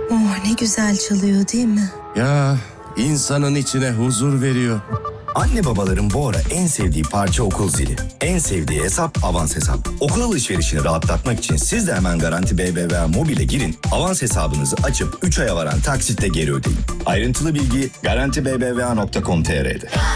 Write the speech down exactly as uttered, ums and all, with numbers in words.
Oh, ne güzel çalıyor değil mi? Ya insanın içine huzur veriyor. Anne babaların bu ara en sevdiği parça okul zili. En sevdiği hesap avans hesap. Okul alışverişini rahatlatmak için siz de hemen Garanti B B V A Mobil'e girin. Avans hesabınızı açıp üç aya varan taksitle geri ödeyin. Ayrıntılı bilgi garanti b b v a nokta com nokta t r'de.